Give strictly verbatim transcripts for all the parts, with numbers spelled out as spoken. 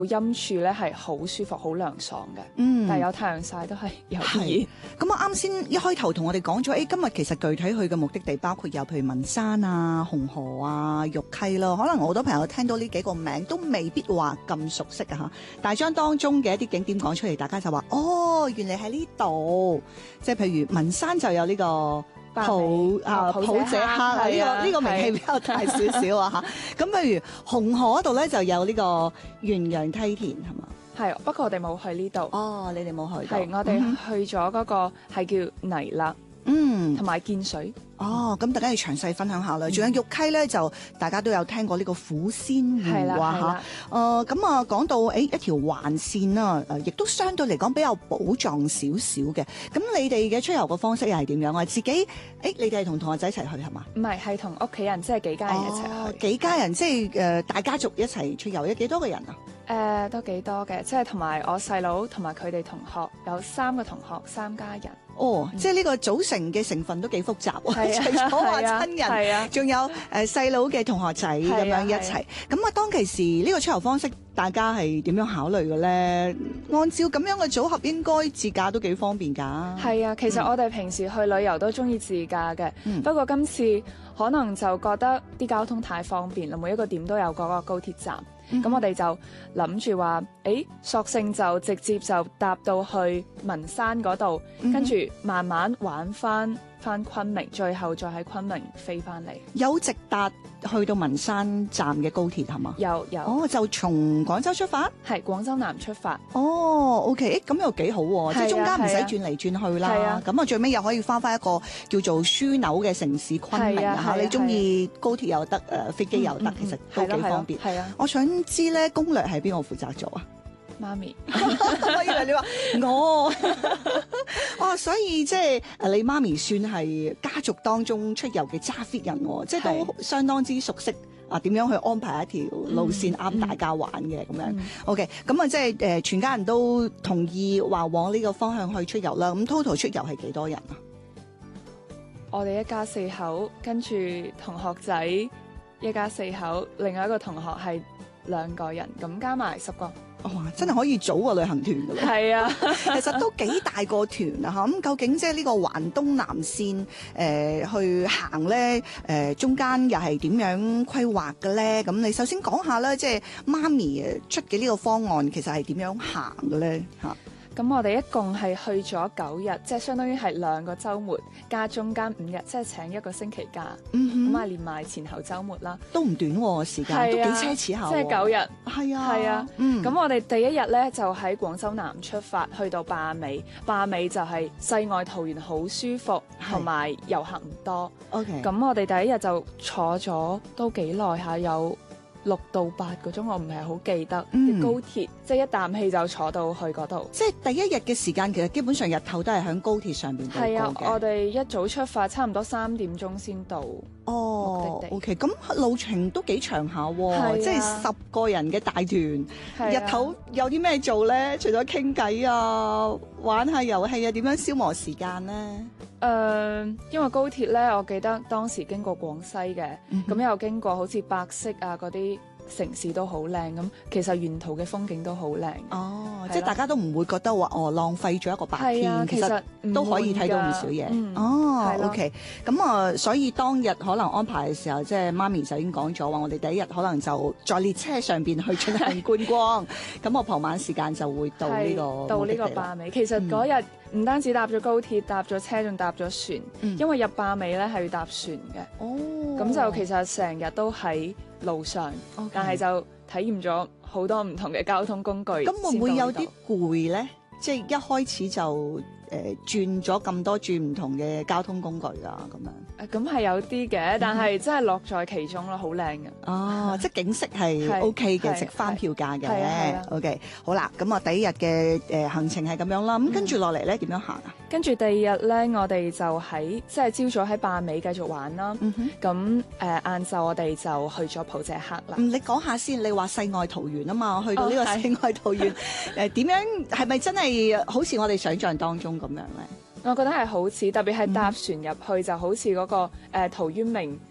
陰處咧係好舒服、好涼爽嘅。 嗯， 但係有太陽曬都係有啲熱。 咁我啱先一開頭同我哋講咗，誒今日其實具體去嘅目的地包括有譬如文山啊、紅河啊、玉溪啦。可能好多朋友聽到呢幾個名都未必話咁熟悉啊嚇，但係將當中嘅一啲景點講出嚟，大家就話哦，原來喺呢度。即係譬如文山就有呢個普啊普者黑啊，呢個呢個名氣比較大少少啊嚇。咁譬如紅河嗰度咧就有呢個鴛鴦梯田係嘛？ 係，不過我哋冇去呢度。 哦，你哋冇去到。 係，我哋去咗嗰個係叫泥勒， 嗯， 同埋建水。 哦，咁大家要詳細分享下啦。仲、嗯、有玉溪咧，就大家都有聽過呢個虎仙湖啊嚇。誒咁啊，講到誒、欸、一條環線啦，誒亦都相對嚟講比較寶藏少少嘅。咁你哋嘅出遊嘅方式又係點樣啊？自己誒、欸，你哋係同同學仔一齊去係嘛？ 唔係，係同屋企人，即係幾家人一齊去。 哦、幾家人即係誒大家族一齊出遊，有幾多個人啊？ 誒、呃、都幾多嘅，即係同埋我細佬同埋佢哋同學有三個同學，三家人。 哦，嗯、即係呢個組成嘅成分都幾複雜喎，啊、除咗話親人，仲、啊、有誒細佬嘅同學仔咁樣一齊。咁啊，啊當其時呢個出遊方式，大家係點樣考慮嘅咧？按照咁樣嘅組合，應該自駕都幾方便㗎。 係啊，其實我哋平時去旅遊都中意自駕嘅，嗯、不過今次可能就覺得啲交通太方便啦，每一個點都有嗰個高鐵站。咁、嗯、我哋就諗住話，誒，索性就直接就搭到去文山嗰度，嗯、跟住慢慢玩翻翻昆明，最後再喺昆明飛翻嚟。有直達去到文山站嘅高鐵係嘛？ 有有。 哦，就從廣州出發？ 係廣州南出發。 哦 ，OK，咁又幾好喎、啊，啊、即係中間唔使轉嚟轉去啦。係啊。咁啊，最尾又可以翻翻一個叫做樞紐嘅城市昆明啊！嚇，你中意高鐵又得，誒、呃、飛機又得，嗯、其實都幾方便。係啊。我想知咧攻略係邊個負責做啊？ 媽咪， 我以為你話我，哦，所以即係誒，你媽咪算係家族當中出遊嘅揸 fit 人，即係都相當之熟悉啊，點樣去安排一條路線啱大家玩嘅咁、嗯嗯、樣。OK，咁啊，即係誒，全家人都同意話往呢個方向去出遊啦。咁 total 出遊係幾多人啊？ 我哋一家四口，跟住同學仔一家四口，另外一個同學係兩個人，咁加埋十個。 哇、哦！真係可以組個旅行團㗎啦。係啊，其實都幾大個團啊嚇。咁究竟即係呢個環東南線誒、呃、去行咧？誒、呃、中間又係點樣規劃嘅咧？咁你首先講下啦，即係媽咪出嘅呢個方案其實係點樣行嘅咧嚇？ 咁我哋一共係去咗九日，即係相當於係兩個週末加中間五日，即係請一個星期假。咁啊、嗯，連埋前後週末啦， 都唔短喎、啊、時間，啊、都幾奢侈下。 即係九日。 係啊， 係啊。咁、嗯、我哋第一日咧就喺廣州南出發，去到壩尾。壩尾就係世外桃源，好舒服，同埋遊客唔多。OK。咁我哋第一日就坐咗都幾耐下，有六到八個鐘，我唔係好記得。嗯、高鐵即係一啖氣就坐到去嗰度。即係第一日嘅時間，其實基本上日頭都係喺高鐵上邊度過嘅。係啊， 我哋一早出發，差唔多三點鐘先到。 哦 ，OK，咁路程都幾長下喎，啊、即係十個人嘅大團，啊、日頭有啲咩做咧？除咗傾偈啊、玩下遊戲啊，點樣消磨時間咧？誒、 呃，因為高鐵咧，我記得當時經過廣西嘅，咁、嗯、哼又經過好似百色啊嗰啲城市都好靚，咁其實沿途嘅風景都好靚。哦， 即係大家都唔會覺得話哦浪費咗一個白天，啊、其實都可以睇到唔少嘢。嗯、哦，OK，咁啊，所以當日可能安排嘅時候，即係媽咪就已經講咗話，我哋第一日可能就在列車上邊去進行觀光，咁我傍晚時間就會到呢個到呢個壩尾。其實嗰日唔單止搭咗高鐵，搭咗車，仲搭咗船，嗯、因為入壩尾咧係要搭船嘅。哦，咁就其實成日都喺路上，Okay. 但係就體驗咗好多唔同嘅交通工具。咁會唔會有啲攰咧？即係一開始就。誒、呃、轉咗咁多轉唔同嘅交通工具啊，咁樣。 誒咁係有啲嘅，但係真係樂在其中咯，好靚嘅。 哦，即係景色係 OK 嘅，值翻票價嘅。OK，好啦，咁啊第一日嘅誒行程係咁樣啦，咁跟住落嚟咧點樣行啊？ 跟住第二日咧，我哋就喺即係朝早喺壩尾繼續玩啦。咁誒晏晝我哋就去咗普者黑啦。 嗯，你講下先，你話世外桃源啊嘛，去到呢個世外桃源誒點樣係咪真係好似我哋想象當中咁樣咧？ 我覺得係好似，特別係搭船入去、嗯、就好似嗰、那個誒陶淵明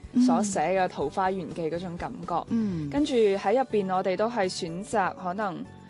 所寫嘅《桃花源記》嗰種感覺。 嗯， 跟住喺入邊，我哋都係選擇可能